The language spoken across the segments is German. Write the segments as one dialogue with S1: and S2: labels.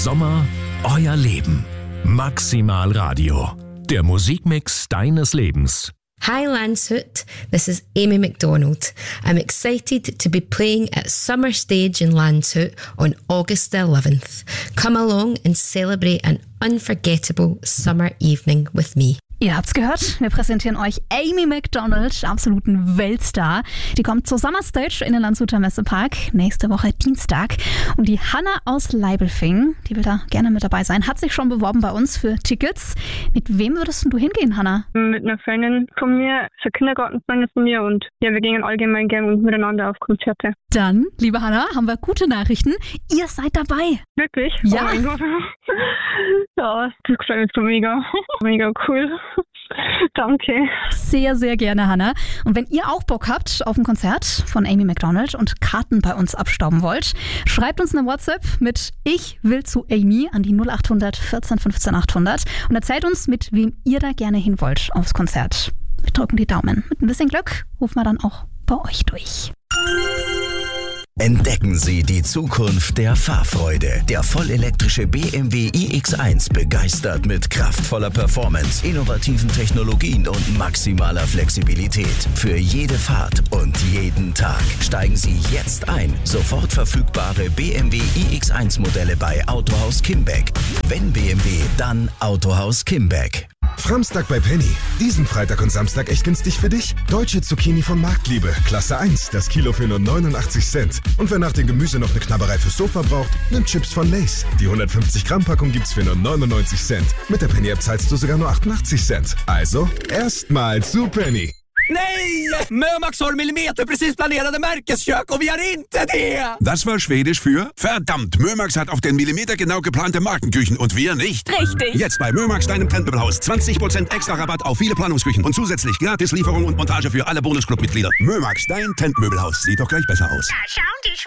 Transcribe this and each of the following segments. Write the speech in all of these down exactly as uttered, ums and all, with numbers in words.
S1: Sommer, euer Leben. Maximal Radio. Der Musikmix deines Lebens.
S2: Hi Landshut, this is Amy McDonald. I'm excited to be playing at Summer Stage in Landshut on August the eleventh. Come along and celebrate an unforgettable summer evening with me.
S3: Ihr habt's gehört, wir präsentieren euch Amy McDonald, absoluten Weltstar. Die kommt zur Summer Stage in den Landshuter Messepark nächste Woche Dienstag. Und die Hanna aus Leibelfing, die will da gerne mit dabei sein, hat sich schon beworben bei uns für Tickets. Mit wem würdest du hingehen, Hanna?
S4: Mit einer Freundin von mir, so Kindergartenfreundin von mir, und ja, wir gingen allgemein gerne miteinander auf Konzerte.
S3: Dann, liebe Hanna, haben wir gute Nachrichten. Ihr seid dabei.
S4: Wirklich?
S3: Ja.
S4: Oh mein Gott. Ja, das gefällt mir so mega. Mega cool. Danke.
S3: Sehr, sehr gerne, Hanna. Und wenn ihr auch Bock habt auf ein Konzert von Amy McDonald und Karten bei uns abstauben wollt, schreibt uns eine WhatsApp mit Ich will zu Amy an die null acht hundert vierzehn fünfzehn achthundert und erzählt uns, mit wem ihr da gerne hin wollt aufs Konzert. Wir drücken die Daumen. Mit ein bisschen Glück rufen wir dann auch bei euch durch.
S1: Entdecken Sie die Zukunft der Fahrfreude. Der vollelektrische B M W i X eins begeistert mit kraftvoller Performance, innovativen Technologien und maximaler Flexibilität. Für jede Fahrt und jeden Tag. Steigen Sie jetzt ein. Sofort verfügbare B M W i X eins Modelle bei Autohaus Kimbeck. Wenn B M W, dann Autohaus Kimbeck.
S5: Framstag bei Penny. Diesen Freitag und Samstag echt günstig für dich. Deutsche Zucchini von Marktliebe. Klasse eins. Das Kilo für nur neunundachtzig Cent. Und wer nach dem Gemüse noch eine Knabberei fürs Sofa braucht, nimmt Chips von Lay's. Die hundertfünfzig Gramm Packung gibt's für nur neunundneunzig Cent. Mit der Penny-App zahlst du sogar nur achtundachtzig Cent. Also, erstmal zu Penny.
S6: Nej! Mömax har millimeterprecis planerade Märkeskök och vi har inte det!
S7: Das war Schwedisch für verdammt, Mömax hat auf den Millimeter genau geplante Markenküchen und wir nicht.
S3: Richtig.
S7: Jetzt bei Mömax, deinem Trendmöbelhaus. zwanzig Prozent extra Rabatt auf viele Planungsküchen und zusätzlich gratis Lieferung und Montage für alle Bonusclub-Mitglieder. Mömax, dein Trendmöbelhaus. Sieht doch gleich besser aus.
S8: Da schauen die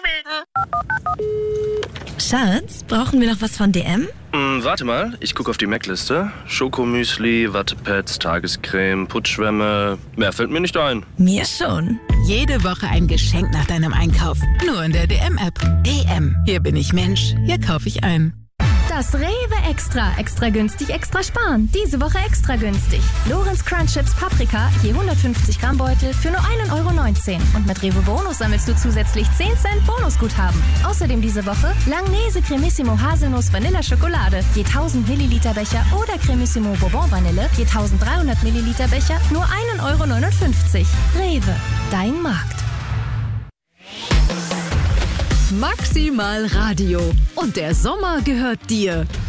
S8: Schweden. Schatz, brauchen wir noch was von D M?
S9: Hm, warte mal, ich gucke auf die Mac-Liste. Schokomüsli, Wattepads, Tagescreme, Putschwämme. Mehr fällt mir nicht ein.
S8: Mir schon.
S10: Jede Woche ein Geschenk nach deinem Einkauf. Nur in der D M-App. D M. Hier bin ich Mensch. Hier kaufe ich ein.
S11: Das Rewe Extra. Extra günstig, extra sparen. Diese Woche extra günstig. Lorenz Crunch Chips Paprika, je hundertfünfzig Gramm Beutel für nur ein Euro neunzehn. Und mit Rewe Bonus sammelst du zusätzlich zehn Cent Bonusguthaben. Außerdem diese Woche Langnese Cremissimo Haselnuss Vanilla Schokolade, je tausend Milliliter Becher, oder Cremissimo Bourbon Vanille, je dreizehnhundert Milliliter Becher, nur ein Euro neunundfünfzig. Rewe, dein Markt.
S12: Maximal Radio. Und der Sommer gehört dir.